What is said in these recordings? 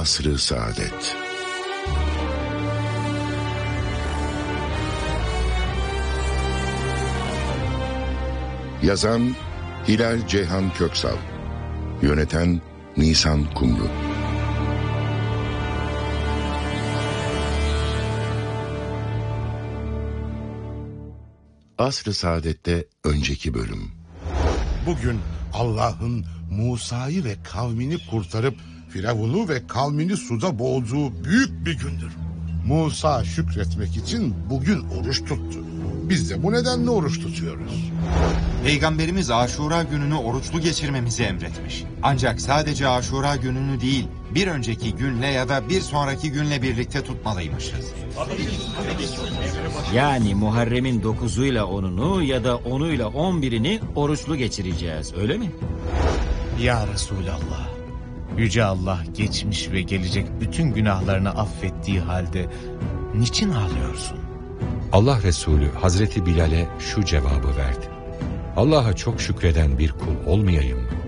Asr-ı Saadet. Yazan Hilal Ceyhan Köksal, yöneten Nisan Kumru. Asr-ı Saadet'te önceki bölüm. Bugün Allah'ın Musa'yı ve kavmini kurtarıp Firavun'u ve kavmini suda boğduğu büyük bir gündür. Musa şükretmek için bugün oruç tuttu. Biz de bu nedenle oruç tutuyoruz. Peygamberimiz Aşura gününü oruçlu geçirmemizi emretmiş. Ancak sadece Aşura gününü değil, bir önceki günle ya da bir sonraki günle birlikte tutmalıymışız. Yani Muharrem'in 9'uyla 10'unu ya da 10'uyla 11'ini oruçlu geçireceğiz, öyle mi? Ya Resulallah, Yüce Allah geçmiş ve gelecek bütün günahlarını affettiği halde niçin ağlıyorsun? Allah Resulü Hazreti Bilal'e şu cevabı verdi: Allah'a çok şükreden bir kul olmayayım mı?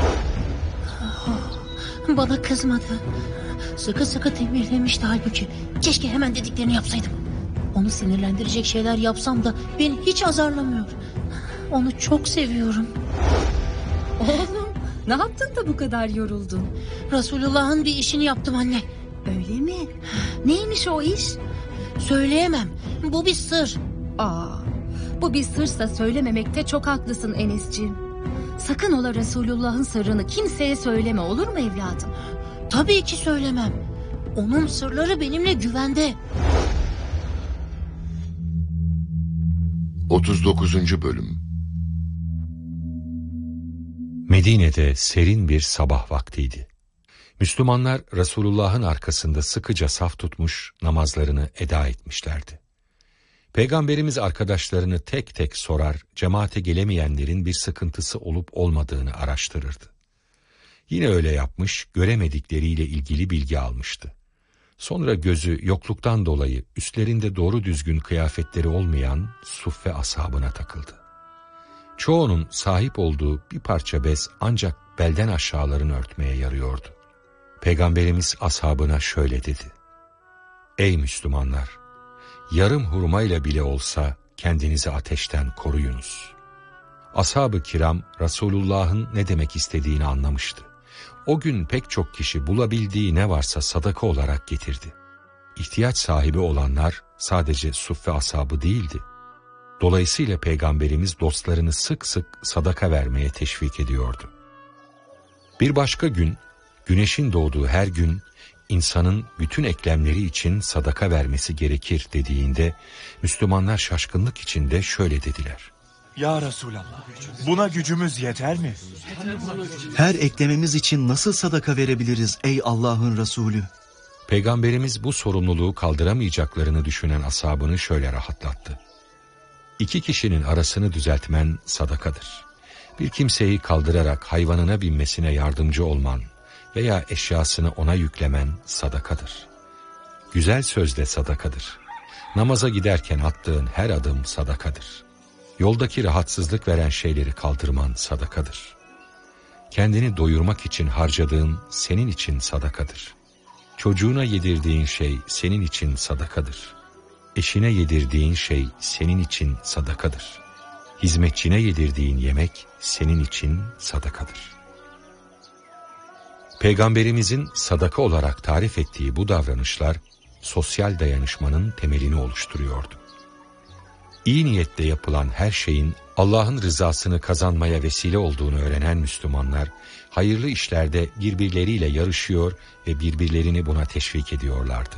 Bana kızmadı. Sıkı sıkı tembihlemişti halbuki. Keşke hemen dediklerini yapsaydım. Onu sinirlendirecek şeyler yapsam da beni hiç azarlamıyor. Onu çok seviyorum. Oğlum, ne yaptın da bu kadar yoruldun? Resulullah'ın bir işini yaptım anne. Öyle mi? Neymiş o iş? Söyleyemem. Bu bir sır. Bu bir sırsa söylememekte çok haklısın Enesciğim. Sakın ola Resulullah'ın sırrını kimseye söyleme, olur mu evladım? Tabii ki söylemem. Onun sırları benimle güvende. 39. Bölüm. Medine'de serin bir sabah vaktiydi. Müslümanlar Resulullah'ın arkasında sıkıca saf tutmuş, namazlarını eda etmişlerdi. Peygamberimiz arkadaşlarını tek tek sorar, cemaate gelemeyenlerin bir sıkıntısı olup olmadığını araştırırdı. Yine öyle yapmış, göremedikleriyle ilgili bilgi almıştı. Sonra gözü yokluktan dolayı üstlerinde doğru düzgün kıyafetleri olmayan suffe ashabına takıldı. Çoğunun sahip olduğu bir parça bez ancak belden aşağılarını örtmeye yarıyordu. Peygamberimiz ashabına şöyle dedi: Ey Müslümanlar! Yarım hurmayla bile olsa kendinizi ateşten koruyunuz. Ashab-ı kiram Resulullah'ın ne demek istediğini anlamıştı. O gün pek çok kişi bulabildiği ne varsa sadaka olarak getirdi. İhtiyaç sahibi olanlar sadece suffe ashabı değildi. Dolayısıyla Peygamberimiz dostlarını sık sık sadaka vermeye teşvik ediyordu. Bir başka gün, güneşin doğduğu her gün insanın bütün eklemleri için sadaka vermesi gerekir dediğinde Müslümanlar şaşkınlık içinde şöyle dediler: Ya Resulallah, buna gücümüz yeter mi? Her eklememiz için nasıl sadaka verebiliriz ey Allah'ın Resulü? Peygamberimiz bu sorumluluğu kaldıramayacaklarını düşünen ashabını şöyle rahatlattı: İki kişinin arasını düzeltmen sadakadır. Bir kimseyi kaldırarak hayvanına binmesine yardımcı olman veya eşyasını ona yüklemen sadakadır. Güzel söz de sadakadır. Namaza giderken attığın her adım sadakadır. Yoldaki rahatsızlık veren şeyleri kaldırman sadakadır. Kendini doyurmak için harcadığın senin için sadakadır. Çocuğuna yedirdiğin şey senin için sadakadır. Eşine yedirdiğin şey senin için sadakadır. Hizmetçine yedirdiğin yemek senin için sadakadır. Peygamberimizin sadaka olarak tarif ettiği bu davranışlar sosyal dayanışmanın temelini oluşturuyordu. İyi niyetle yapılan her şeyin Allah'ın rızasını kazanmaya vesile olduğunu öğrenen Müslümanlar, hayırlı işlerde birbirleriyle yarışıyor ve birbirlerini buna teşvik ediyorlardı.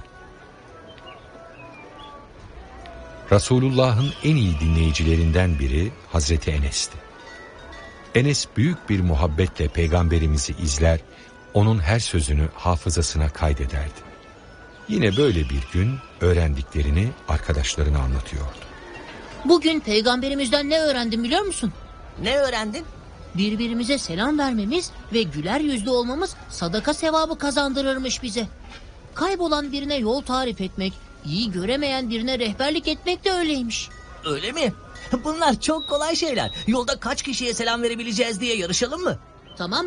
Resulullah'ın en iyi dinleyicilerinden biri Hazreti Enes'ti. Enes büyük bir muhabbetle Peygamberimizi izler, onun her sözünü hafızasına kaydederdi. Yine böyle bir gün öğrendiklerini arkadaşlarına anlatıyordu. Bugün peygamberimizden ne öğrendim biliyor musun? Ne öğrendin? Birbirimize selam vermemiz ve güler yüzlü olmamız sadaka sevabı kazandırırmış bize. Kaybolan birine yol tarif etmek, iyi göremeyen birine rehberlik etmek de öyleymiş. Öyle mi? Bunlar çok kolay şeyler. Yolda kaç kişiye selam verebileceğiz diye yarışalım mı? Tamam.